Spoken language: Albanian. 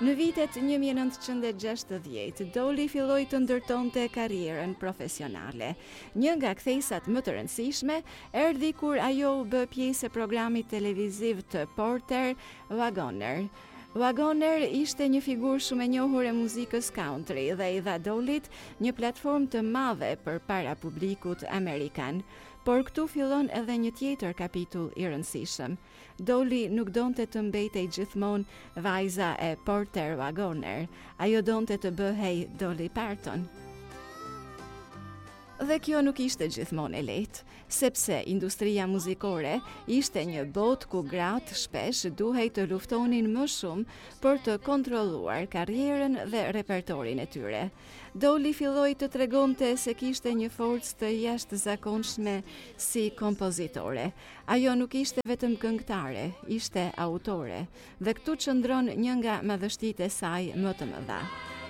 Në vitet 1960, Dolly filloi të ndërtonte karrierën profesionale. Një nga kthesat më të rëndësishme erdhi kur ajo u bë pjesë e programit televiziv të Porter Wagoner. Wagoner ishte një figurë shumë e njohur e muzikës country dhe i dha Dollyt një platformë të madhe përpara publikut amerikan. Por këtu fillon edhe një tjetër kapitull i rëndësishëm. Dolly nuk donte të mbetej gjithmonë vajza e Porter Wagoner, ajo donte të bëhej Dolly Parton. Dhe kjo nuk ishte gjithmonë e lehtë, sepse industria muzikore ishte një botë ku gratë shpesh duhej të luftonin më shumë për të kontrolluar karrierën dhe repertorin e tyre. Dolly filloi të tregonte se kishte një forcë të jashtëzakonshme si kompozitore. Ajo nuk ishte vetëm këngëtare, ishte autore, dhe këtu qëndron një nga madhështitë e saj më të mëdha.